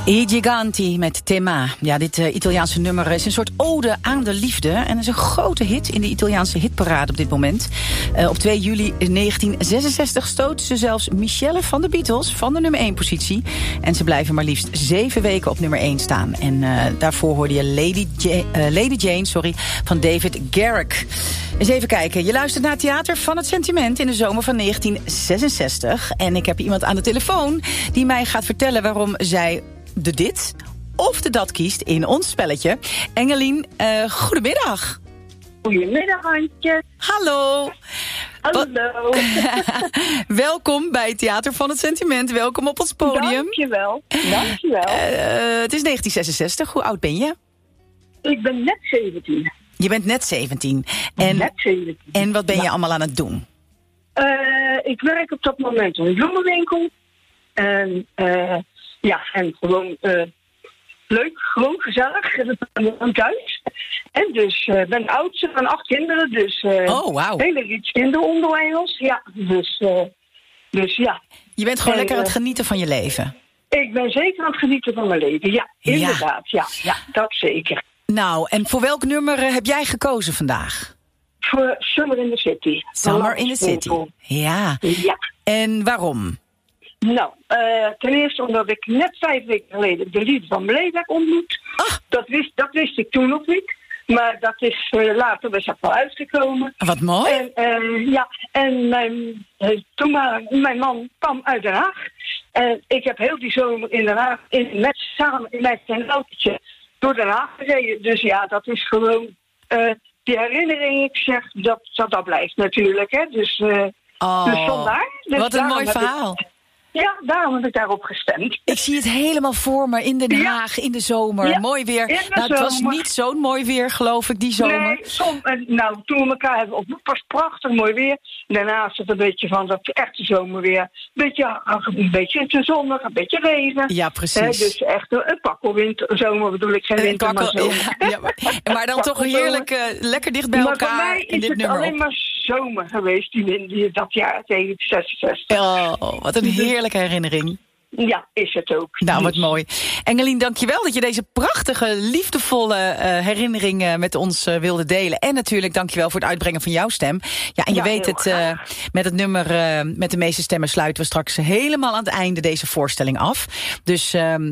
I Giganti met Tema. Ja, dit Italiaanse nummer is een soort ode aan de liefde. En is een grote hit in de Italiaanse hitparade op dit moment. Op 2 juli 1966 stoten ze zelfs Michelle van de Beatles van de nummer 1 positie. En ze blijven maar liefst 7 weken op nummer 1 staan. En daarvoor hoorde je Lady Jane van David Garrick. Eens even kijken. Je luistert naar Theater van het Sentiment in de zomer van 1966. En ik heb iemand aan de telefoon die mij gaat vertellen waarom zij de dit of de dat kiest in ons spelletje. Engelien, goedemiddag. Goedemiddag, Antje. Hallo. Hallo. Welkom bij het Theater van het Sentiment. Welkom op ons podium. Dankjewel. Het is 1966. Hoe oud ben je? Ik ben net 17. Je bent net 17. Net 17. En wat ben je allemaal aan het doen? Ik werk op dat moment in een bloemenwinkel. En gewoon leuk, gewoon gezellig. En thuis. En dus ben oudste van 8 kinderen. Dus hele riets kinderonderwijzers. Ja, dus ja. Je bent gewoon lekker aan het genieten van je leven. Ik ben zeker aan het genieten van mijn leven. Ja, inderdaad. Ja, dat zeker. Nou, en voor welk nummer heb jij gekozen vandaag? Voor Summer in the City. Summer in the City. Ja. En waarom? Nou, ten eerste omdat ik net 5 weken geleden de liefde van mijn leven heb ontmoet. Dat wist ik toen nog niet. Maar dat is later best wel uitgekomen. Wat mooi. En mijn man kwam uit Den Haag. En ik heb heel die zomer in Den Haag samen met zijn autootje door Den Haag gereden. Dus ja, dat is gewoon die herinnering, ik zeg, dat blijft natuurlijk. Hè. Dus vandaar. Dus wat een mooi verhaal. Ja, daarom heb ik daarop gestemd. Ik zie het helemaal voor me in Den Haag, in de zomer. Ja, mooi weer. Nou, het was niet zo'n mooi weer, geloof ik, die zomer. Nee, toen we elkaar hebben ontmoet, was prachtig mooi weer. Daarna is het een beetje van dat echte zomerweer. Een beetje te zonnig, een beetje regen. Ja, precies. Dus echt een pakkelzomer bedoel ik, geen winter, maar zomer. Maar dan toch heerlijk, lekker dicht bij elkaar in dit nummer. Maar voor mij is het alleen maar zomer geweest, dat jaar 1966. Oh, wat een heerlijke herinnering. Ja, is het ook. Nou, wat mooi. Engelien, dankjewel dat je deze prachtige, liefdevolle herinnering met ons wilde delen. En natuurlijk dankjewel voor het uitbrengen van jouw stem. Ja, en je weet het, met het nummer met de meeste stemmen sluiten we straks helemaal aan het einde deze voorstelling af. Dus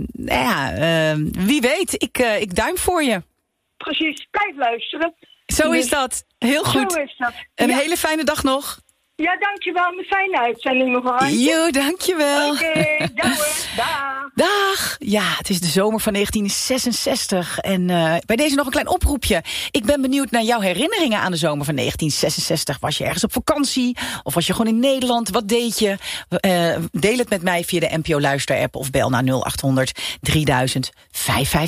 wie weet, ik duim voor je. Precies, blijf luisteren. Zo is dat. Heel goed. Zo is dat. Een hele fijne dag nog. Ja, dankjewel. Een fijne uitzending, mevrouw. Jo, dankjewel. Oké, dag. Dag. Ja, het is de zomer van 1966. En bij deze nog een klein oproepje. Ik ben benieuwd naar jouw herinneringen aan de zomer van 1966. Was je ergens op vakantie? Of was je gewoon in Nederland? Wat deed je? Deel het met mij via de NPO Luister-app of bel naar 0800 3000 555.